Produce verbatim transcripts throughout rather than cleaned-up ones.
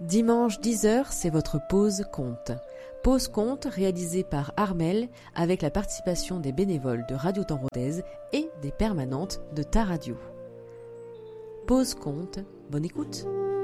Dimanche dix heures, c'est votre pause conte. Pause conte réalisée par Armel avec la participation des bénévoles de Radio Temps Rodez et des permanentes de Ta Radio. Pause conte, bonne écoute.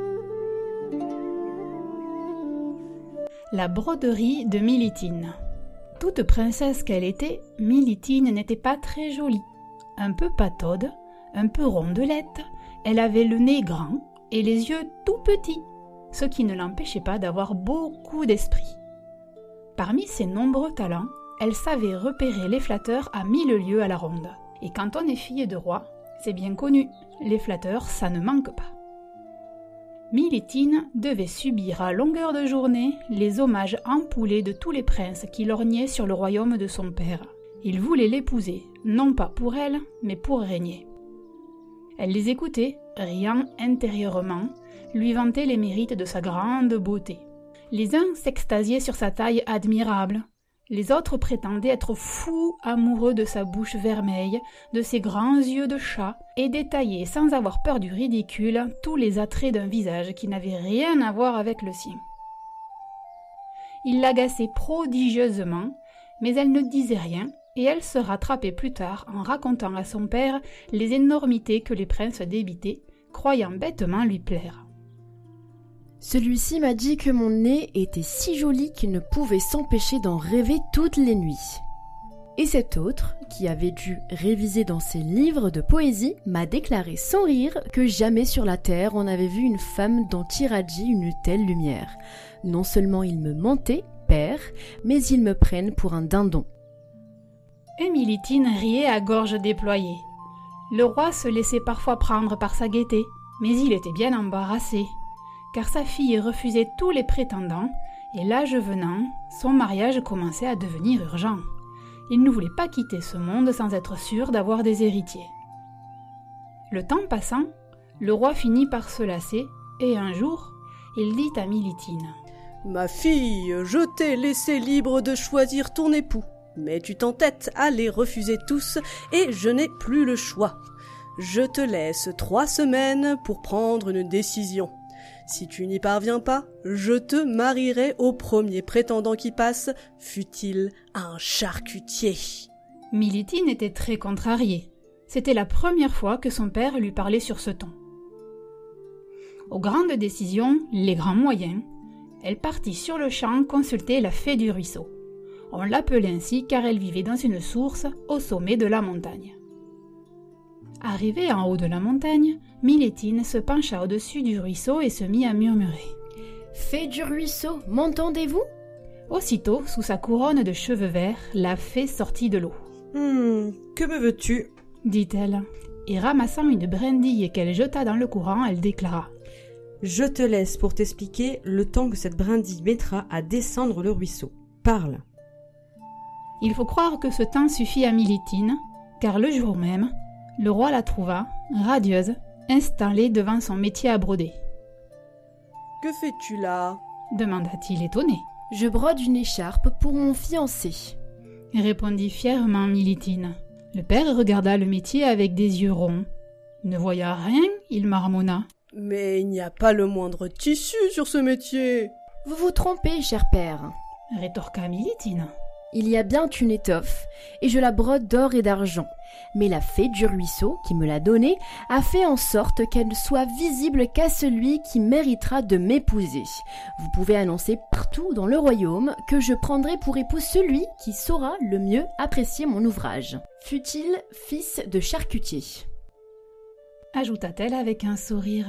La broderie de Militine. Toute princesse qu'elle était, Militine n'était pas très jolie. Un peu pataude, un peu rondelette, elle avait le nez grand et les yeux tout petits, ce qui ne l'empêchait pas d'avoir beaucoup d'esprit. Parmi ses nombreux talents, elle savait repérer les flatteurs à mille lieues à la ronde. Et quand on est fille de roi, c'est bien connu, les flatteurs, ça ne manque pas. Militine devait subir à longueur de journée les hommages empoulés de tous les princes qui lorgnaient sur le royaume de son père. Ils voulaient l'épouser, non pas pour elle, mais pour régner. Elle les écoutait, riant intérieurement, lui vantait les mérites de sa grande beauté. Les uns s'extasiaient sur sa taille admirable, les autres prétendaient être fous amoureux de sa bouche vermeille, de ses grands yeux de chat, et détaillaient sans avoir peur du ridicule tous les attraits d'un visage qui n'avait rien à voir avec le sien. Il l'agaçait prodigieusement, mais elle ne disait rien, et elle se rattrapait plus tard en racontant à son père les énormités que les princes débitaient, croyant bêtement lui plaire. Celui-ci m'a dit que mon nez était si joli qu'il ne pouvait s'empêcher d'en rêver toutes les nuits. Et cet autre, qui avait dû réviser dans ses livres de poésie, m'a déclaré sans rire que jamais sur la terre on avait vu une femme dont irradie une telle lumière. Non seulement ils me mentaient, père, mais ils me prennent pour un dindon. Et Militine riait à gorge déployée. Le roi se laissait parfois prendre par sa gaieté, mais il était bien embarrassé, car sa fille refusait tous les prétendants, et l'âge venant, son mariage commençait à devenir urgent. Il ne voulait pas quitter ce monde sans être sûr d'avoir des héritiers. Le temps passant, le roi finit par se lasser, et un jour, il dit à Militine : « Ma fille, je t'ai laissé libre de choisir ton époux, mais tu t'entêtes à les refuser tous, et je n'ai plus le choix. Je te laisse trois semaines pour prendre une décision. Si tu n'y parviens pas, je te marierai au premier prétendant qui passe, fût-il un charcutier. » Militine était très contrariée. C'était la première fois que son père lui parlait sur ce ton. Aux grandes décisions, les grands moyens, elle partit sur le champ consulter la fée du ruisseau. On l'appelait ainsi car elle vivait dans une source au sommet de la montagne. Arrivée en haut de la montagne, Militine se pencha au-dessus du ruisseau et se mit à murmurer. « Fée du ruisseau, m'entendez-vous » Aussitôt, sous sa couronne de cheveux verts, la fée sortit de l'eau. Hmm, « Que me veux-tu » dit-elle, et ramassant une brindille qu'elle jeta dans le courant, elle déclara. « Je te laisse pour t'expliquer le temps que cette brindille mettra à descendre le ruisseau. Parle !» Il faut croire que ce temps suffit à Militine, car le jour même, le roi la trouva, radieuse, installée devant son métier à broder. « Que fais-tu là » demanda-t-il étonné. « Je brode une écharpe pour mon fiancé » répondit fièrement Militine. Le père regarda le métier avec des yeux ronds. Ne voyant rien, il marmonna. « Mais il n'y a pas le moindre tissu sur ce métier !»« Vous vous trompez, cher père » rétorqua Militine. Il y a bien une étoffe, et je la brode d'or et d'argent. Mais la fée du ruisseau, qui me l'a donnée, a fait en sorte qu'elle ne soit visible qu'à celui qui méritera de m'épouser. Vous pouvez annoncer partout dans le royaume que je prendrai pour époux celui qui saura le mieux apprécier mon ouvrage. Fût-il fils de charcutier, ajouta-t-elle avec un sourire.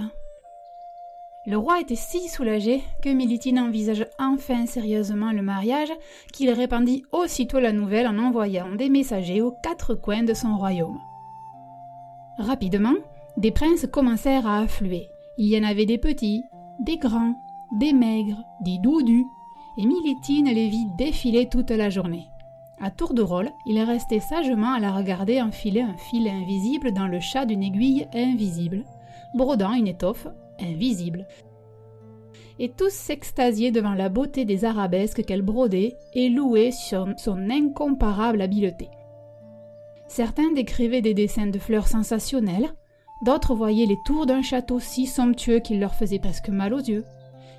Le roi était si soulagé que Militine envisage enfin sérieusement le mariage qu'il répandit aussitôt la nouvelle en envoyant des messagers aux quatre coins de son royaume. Rapidement, des princes commencèrent à affluer. Il y en avait des petits, des grands, des maigres, des doudus, et Militine les vit défiler toute la journée. À tour de rôle, il restait sagement à la regarder enfiler un fil invisible dans le chat d'une aiguille invisible, brodant une étoffe invisible. Et tous s'extasiaient devant la beauté des arabesques qu'elle brodait et louaient sur son incomparable habileté. Certains décrivaient des dessins de fleurs sensationnels, d'autres voyaient les tours d'un château si somptueux qu'il leur faisait presque mal aux yeux,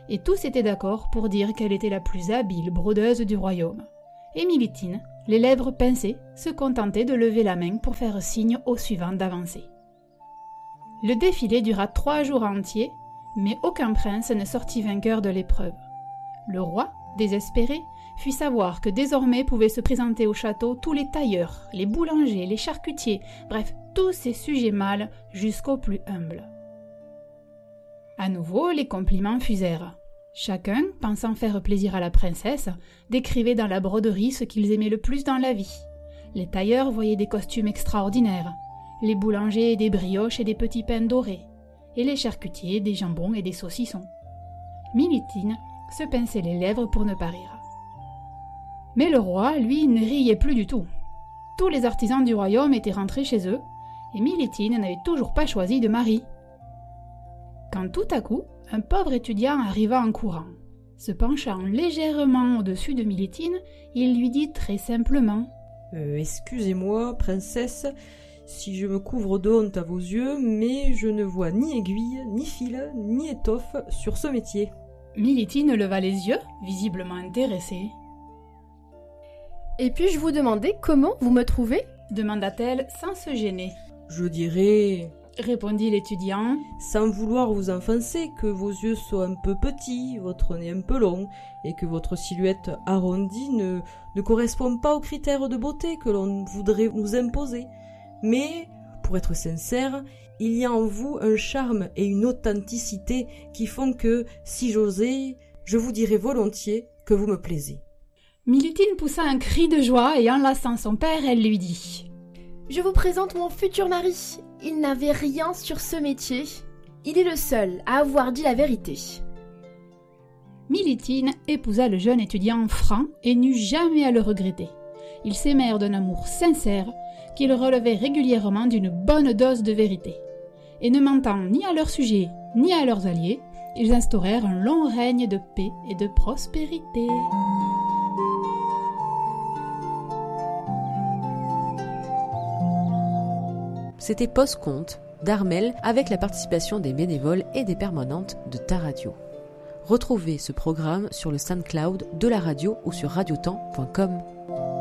et tous étaient d'accord pour dire qu'elle était la plus habile brodeuse du royaume. Et Militine, les lèvres pincées, se contentait de lever la main pour faire signe au suivant d'avancer. Le défilé dura trois jours entiers, mais aucun prince ne sortit vainqueur de l'épreuve. Le roi, désespéré, fit savoir que désormais pouvaient se présenter au château tous les tailleurs, les boulangers, les charcutiers, bref, tous ces sujets mâles jusqu'aux plus humbles. À nouveau, les compliments fusèrent. Chacun, pensant faire plaisir à la princesse, décrivait dans la broderie ce qu'ils aimaient le plus dans la vie. Les tailleurs voyaient des costumes extraordinaires, les boulangers des brioches et des petits pains dorés, et les charcutiers des jambons et des saucissons. Militine se pinçait les lèvres pour ne pas rire. Mais le roi, lui, ne riait plus du tout. Tous les artisans du royaume étaient rentrés chez eux, et Militine n'avait toujours pas choisi de mari. Quand tout à coup, un pauvre étudiant arriva en courant. Se penchant légèrement au-dessus de Militine, il lui dit très simplement euh, « Excusez-moi, princesse, si je me couvre de honte à vos yeux, mais je ne vois ni aiguille, ni fil, ni étoffe sur ce métier. » Militine leva les yeux, visiblement intéressée. « Et puis-je vous demander comment vous me trouvez ?» demanda-t-elle sans se gêner. « Je dirais... » répondit l'étudiant, sans vouloir vous offenser, que vos yeux sont un peu petits, votre nez un peu long, et que votre silhouette arrondie ne, ne correspond pas aux critères de beauté que l'on voudrait nous imposer. Mais, pour être sincère, il y a en vous un charme et une authenticité qui font que, si j'osais, je vous dirais volontiers que vous me plaisez. » Militine poussa un cri de joie et enlaçant son père, elle lui dit « Je vous présente mon futur mari. Il n'avait rien sur ce métier. Il est le seul à avoir dit la vérité. » Militine épousa le jeune étudiant franc et n'eut jamais à le regretter. Ils s'aimèrent d'un amour sincère qu'ils relevaient régulièrement d'une bonne dose de vérité. Et ne mentant ni à leur sujet ni à leurs alliés, ils instaurèrent un long règne de paix et de prospérité. C'était Post-Conte d'Armel avec la participation des bénévoles et des permanentes de Taradio. Retrouvez ce programme sur le SoundCloud de la radio ou sur radiotemps point com.